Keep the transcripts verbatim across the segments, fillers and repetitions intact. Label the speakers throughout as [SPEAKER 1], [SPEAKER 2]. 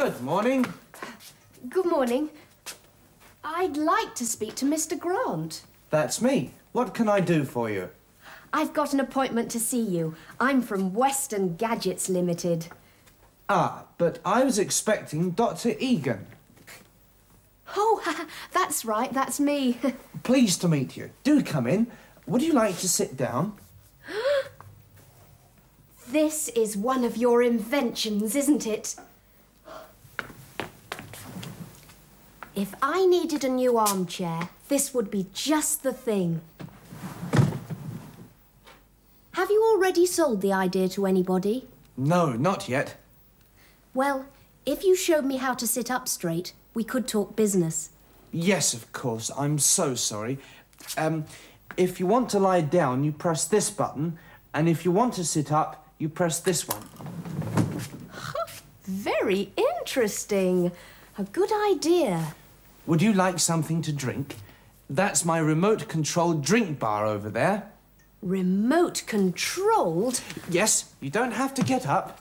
[SPEAKER 1] Good morning.
[SPEAKER 2] Good morning. I'd like to speak to Mister Grant.
[SPEAKER 1] That's me. What can I do for you?
[SPEAKER 2] I've got an appointment to see you. I'm from Western Gadgets Limited.
[SPEAKER 1] Ah, but I was expecting Doctor Egan.
[SPEAKER 2] Oh, that's right, that's me.
[SPEAKER 1] Pleased to meet you. Do come in. Would you like to sit down?
[SPEAKER 2] This is one of your inventions, isn't it? If I needed a new armchair, this would be just the thing. Have you already sold the idea to anybody?
[SPEAKER 1] No, not yet.
[SPEAKER 2] Well, if you showed me how to sit up straight, we could talk business.
[SPEAKER 1] Yes, of course. I'm so sorry. Um, if you want to lie down, you press this button, and if you want to sit up, you press this one.
[SPEAKER 2] Very interesting. A good idea.
[SPEAKER 1] Would you like something to drink? That's my remote-controlled drink bar over there.
[SPEAKER 2] Remote-controlled?
[SPEAKER 1] Yes, you don't have to get up.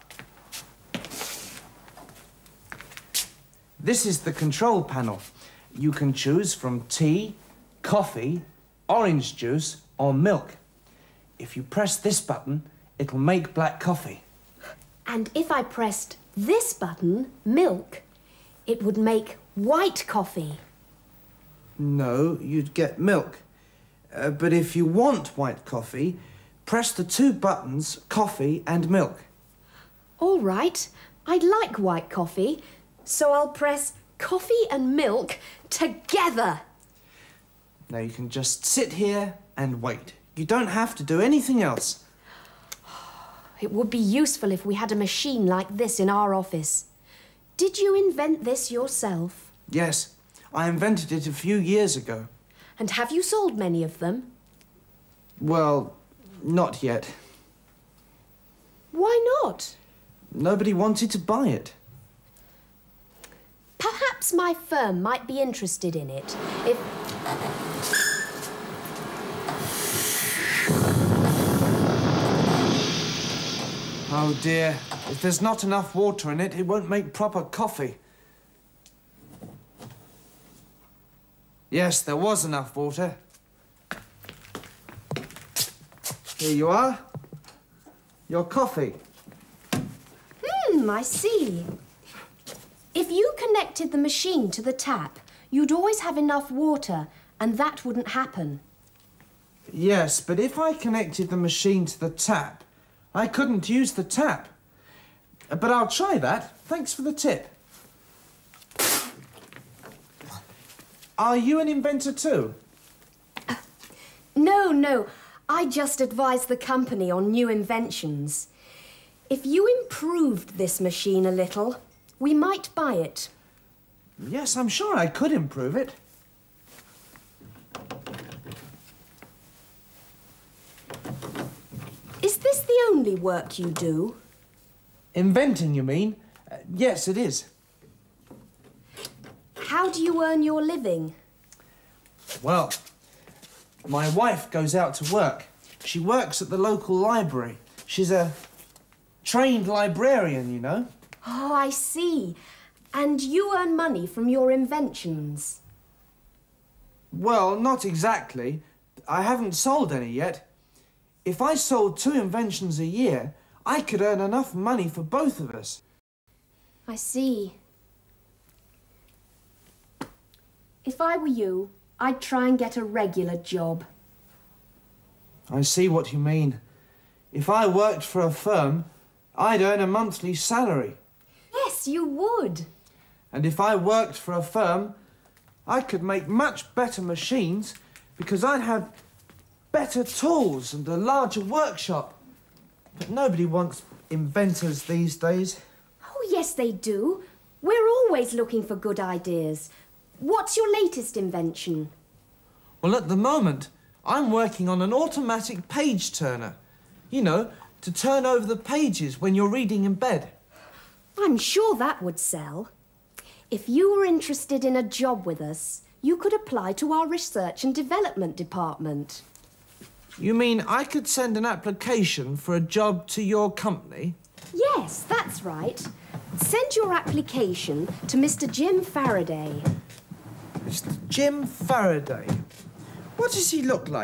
[SPEAKER 1] This is the control panel. You can choose from tea, coffee, orange juice, or milk. If you press this button, it'll make black coffee.
[SPEAKER 2] And if I pressed this button, milk, it would make white coffee.
[SPEAKER 1] No, you'd get milk. Uh, but if you want white coffee, press the two buttons, coffee and milk.
[SPEAKER 2] All right, I'd like white coffee, so I'll press coffee and milk together.
[SPEAKER 1] Now you can just sit here and wait. You don't have to do anything else.
[SPEAKER 2] It would be useful if we had a machine like this in our office. Did you invent this yourself?
[SPEAKER 1] Yes, I invented it a few years ago.
[SPEAKER 2] And have you sold many of them?
[SPEAKER 1] Well, not yet.
[SPEAKER 2] Why not?
[SPEAKER 1] Nobody wanted to buy it.
[SPEAKER 2] Perhaps my firm might be interested in it if...
[SPEAKER 1] Oh dear, if there's not enough water in it, it won't make proper coffee. Yes, there was enough water. Here you are. Your coffee.
[SPEAKER 2] Hmm, I see. If you connected the machine to the tap, you'd always have enough water, and that wouldn't happen.
[SPEAKER 1] Yes, but if I connected the machine to the tap, I couldn't use the tap. But I'll try that. Thanks for the tip. Are you an inventor too?
[SPEAKER 2] Uh, no, no. I just advise the company on new inventions. If you improved this machine a little, we might buy it.
[SPEAKER 1] Yes, I'm sure I could improve it.
[SPEAKER 2] Is this the only work you do?
[SPEAKER 1] Inventing, you mean? Uh, yes, it is.
[SPEAKER 2] How do you earn your living?
[SPEAKER 1] Well, my wife goes out to work. She works at the local library. She's a trained librarian, you know.
[SPEAKER 2] Oh, I see. And you earn money from your inventions?
[SPEAKER 1] Well, not exactly. I haven't sold any yet. If I sold two inventions a year, I could earn enough money for both of us.
[SPEAKER 2] I see. If I were you, I'd try and get a regular job.
[SPEAKER 1] I see what you mean. If I worked for a firm, I'd earn a monthly salary.
[SPEAKER 2] Yes, you would.
[SPEAKER 1] And if I worked for a firm, I could make much better machines because I'd have better tools and a larger workshop. But nobody wants inventors these days.
[SPEAKER 2] Oh, yes, they do. We're always looking for good ideas. What's your latest invention?
[SPEAKER 1] Well, at the moment, I'm working on an automatic page turner. You know, to turn over the pages when you're reading in bed.
[SPEAKER 2] I'm sure that would sell. If you were interested in a job with us, you could apply to our research and development department.
[SPEAKER 1] You mean I could send an application for a job to your company?
[SPEAKER 2] Yes, that's right. Send your application to Mister Jim Faraday.
[SPEAKER 1] Mister Jim Faraday. What does he look like?